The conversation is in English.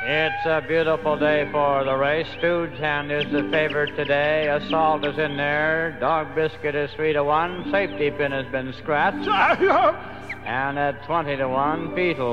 It's a beautiful day for the race. Stooge's Hand is the favorite today. Assault is in there. Dog Biscuit is 3-1. Safety Pin has been scratched. And at 20-1, Beetle